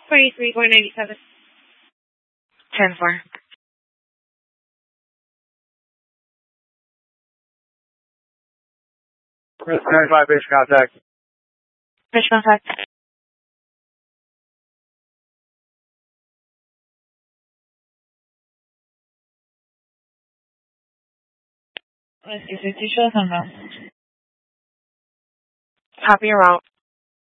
$23.97. 10-4. Press 95, base contact. Bridge contact. Rescue 60 shows on now. Copy your route.